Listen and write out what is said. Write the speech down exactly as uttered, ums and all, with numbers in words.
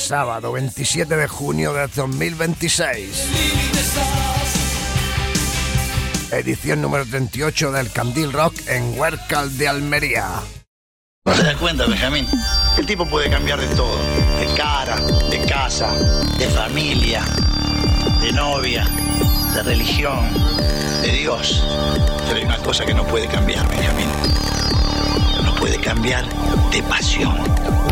sábado veintisiete de junio de dos mil veintiséis. Edición número treinta y ocho del Candil Rock en Huércal de Almería. ¿No te das cuenta, Benjamín? El tipo puede cambiar de todo. De cara, de casa, de familia, de novia, de religión, de Dios. Pero hay una cosa que no puede cambiar, Benjamín. No puede cambiar de pasión.